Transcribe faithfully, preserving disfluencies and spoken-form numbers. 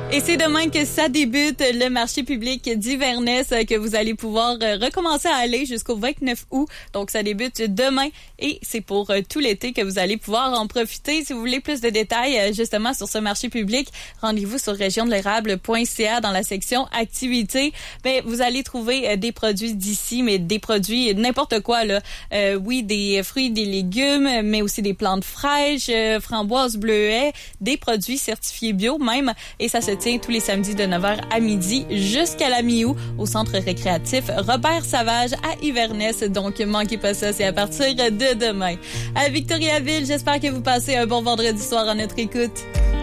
Et c'est demain que ça débute, le marché public d'Iverness, que vous allez pouvoir recommencer à aller jusqu'au vingt-neuf août. Donc, ça débute demain et c'est pour tout l'été que vous allez pouvoir en profiter. Si vous voulez plus de détails, justement, sur ce marché public, rendez-vous sur région de l'érable point c a dans la section activités. Ben, vous allez trouver des produits d'ici, mais des produits n'importe quoi, là. Euh, oui, des fruits, des légumes, mais aussi des plantes fraîches, euh, framboises, bleuets, des produits certifiés bio même. Et ça se tient tous les samedis de neuf heures à midi jusqu'à la mi-août au centre récréatif Robert-Savage à Iverness. Donc, manquez pas ça, c'est à partir de demain. À Victoriaville, j'espère que vous passez un bon vendredi soir à notre écoute.